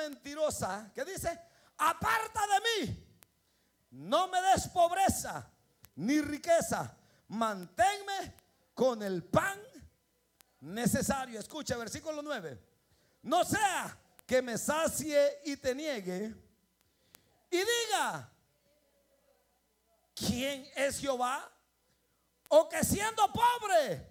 mentirosa que dice: aparta de mí, no me des pobreza ni riqueza, manténme con el pan necesario. Escucha, versículo 9. No sea que me sacie y te niegue y diga: ¿quién es Jehová? O que siendo pobre